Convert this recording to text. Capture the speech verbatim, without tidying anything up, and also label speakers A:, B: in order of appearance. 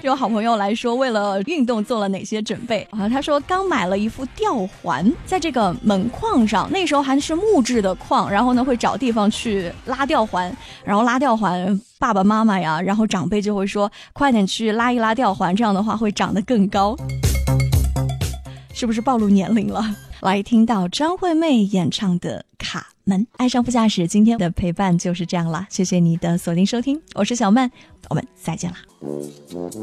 A: 有好朋友来说为了运动做了哪些准备啊？他说刚买了一副吊环，在这个门框上，那时候还是木质的框，然后呢会找地方去拉吊环，然后拉吊环爸爸妈妈呀，然后长辈就会说快点去拉一拉吊环，这样的话会长得更高。是不是暴露年龄了？来听到张惠妹演唱的卡门。爱上副驾驶，今天的陪伴就是这样啦，谢谢你的锁定收听，我是小曼，我们再见啦。